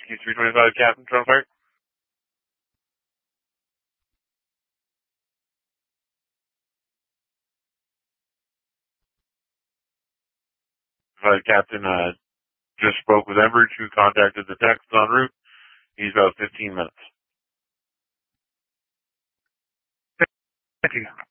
Rescue 325, Captain Trumfire. Captain, just spoke with Enbridge, who contacted the text en route. He's about 15 minutes. Thank you.